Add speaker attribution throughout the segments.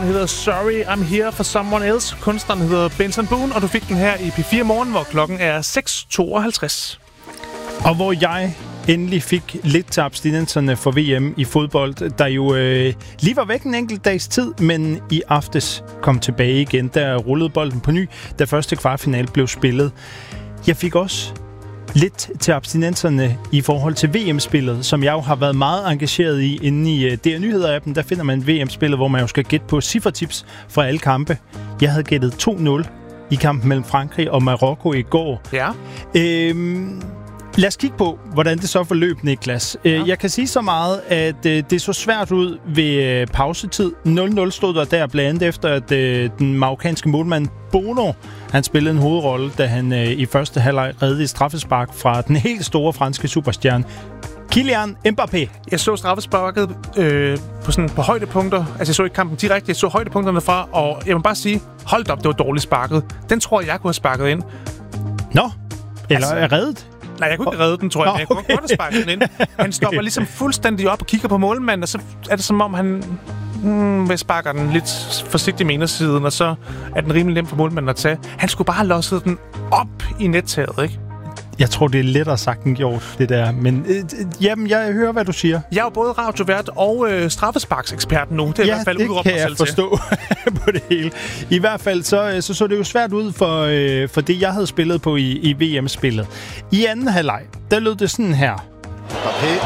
Speaker 1: Sangen hedder Sorry, I'm Here for Someone Else. Kunstneren hedder Benson Boone, og du fik den her i P4 Morgen, hvor klokken er 6:52.
Speaker 2: Og hvor jeg endelig fik lidt til abstinenserne for VM i fodbold, der jo lige var væk en enkelt dags tid, men i aftes kom tilbage igen. Der rullede bolden på ny, da første kvartfinale blev spillet. Jeg fik også lidt til abstinenserne i forhold til VM-spillet, som jeg jo har været meget engageret i inde i DR Nyheder-appen. Der finder man VM-spillet, hvor man jo skal gætte på cifretips fra alle kampe. Jeg havde gættet 2-0 i kampen mellem Frankrig og Marokko i går.
Speaker 1: Ja.
Speaker 2: Lad os kigge på, hvordan det så forløb, Niklas. Ja. Jeg kan sige så meget, at det så svært ud ved pausetid. 0-0 stod der blandt andet efter, at den marokkanske målmand Bono, han spillede en hovedrolle, da han i første halvleg reddede et straffespark fra den helt store franske superstjerne Kylian Mbappé.
Speaker 1: Jeg så straffesparket på højdepunkter. Altså, jeg så ikke kampen direkte. Jeg så højdepunkterne fra, og jeg må bare sige, hold op, det var dårligt sparket. Den tror jeg kunne have sparket ind.
Speaker 2: Nå, eller er reddet?
Speaker 1: Nej, jeg kunne ikke redde den, tror jeg. Men jeg kunne godt have sparket den ind. Han stopper ligesom fuldstændig op og kigger på målmanden, og så er det som om, han sparker den lidt forsigtigt med indersiden, og så er den rimelig nem for målmanden at tage. Han skulle bare have losset den op i nettaget, ikke?
Speaker 2: Jeg tror, det er lettere sagt end gjort, det der. Men jamen, jeg hører, hvad du siger.
Speaker 1: Jeg er jo både radiovært og straffesparksekspert nu. Det er i hvert fald udråbt mig selv til.
Speaker 2: Ja, det kan jeg forstå på det hele. I hvert fald så det jo svært ud for det, jeg havde spillet på i VM-spillet. I anden halvleg, der lød det sådan her.
Speaker 3: Mbappé.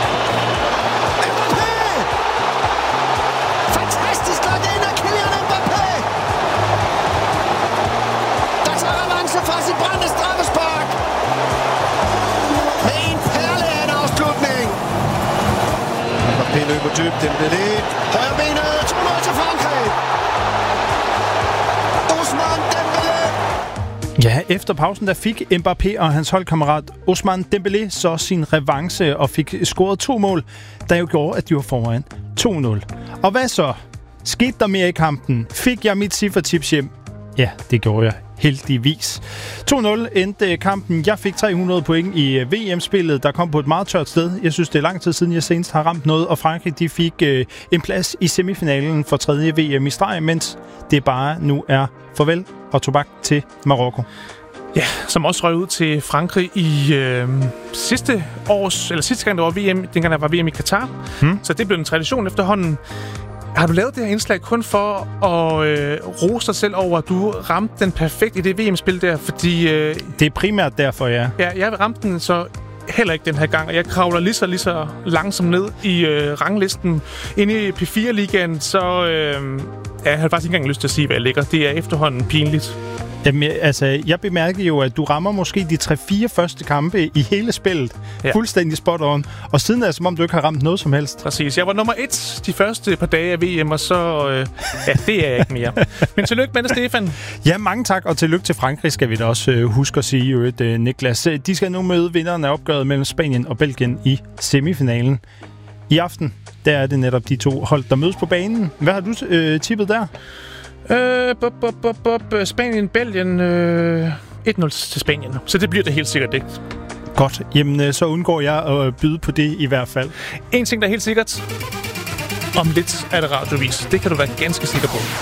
Speaker 3: Fantastisk godt ind af Kylian Mbappé. Der tager revanche fra sit brændte straffespark. Med en perle af en afslutning. Mbappé løber dybt. Dembélé. Højre benet. 2-0 til Frankrig. Ousmane Dembélé.
Speaker 2: Ja, efter pausen der fik Mbappé og hans holdkammerat Ousmane Dembélé så sin revanche og fik scoret 2 mål, der jo gjorde, at de var foran 2-0. Og hvad så? Skete der mere i kampen? Fik jeg mit cifretips hjem? Ja, det gjorde jeg. Heldigvis. 2-0 endte kampen. Jeg fik 300 point i VM-spillet, der kom på et meget tørt sted. Jeg synes, det er lang tid siden, jeg senest har ramt noget. Og Frankrig, de fik en plads i semifinalen for 3. VM i streg, mens det bare nu er farvel og tobak til Marokko.
Speaker 1: Ja, som også røg ud til Frankrig i sidste gang, der var VM, dengang der var VM i Katar. Så det blev en tradition efterhånden. Har du lavet det her indslag kun for at rose dig selv over, at du ramte den perfekt i det VM-spil der? Fordi
Speaker 2: det er primært derfor, ja. Ja,
Speaker 1: jeg ramte den så heller ikke den her gang, og jeg kravler lige så langsomt ned i ranglisten. Inde i P4-ligaen, så jeg havde faktisk ikke engang lyst til at sige, hvad jeg ligger. Det er efterhånden pinligt.
Speaker 2: Jamen, altså, jeg bemærkede jo, at du rammer måske de 3-4 første kampe i hele spillet. Ja. Fuldstændig spot on. Og siden er det, som om du ikke har ramt noget som helst.
Speaker 1: Præcis. Jeg var nummer 1 de første par dage af VM, og så... det er jeg ikke mere. Men tillykke med det, Stefan.
Speaker 2: Ja, mange tak, og tillykke til Frankrig, skal vi da også huske at sige, Niklas. De skal nu møde vinderen af opgøret mellem Spanien og Belgien i semifinalen. I aften, der er det netop de to hold, der mødes på banen. Hvad har du tippet der?
Speaker 1: Spanien, Belgien, 1-0 til Spanien. Så det bliver det helt sikkert ikke.
Speaker 2: Godt. Jamen, så undgår jeg at byde på det i hvert fald.
Speaker 1: En ting, der er helt sikkert. Om lidt er det radiovis. Det kan du være ganske sikker på.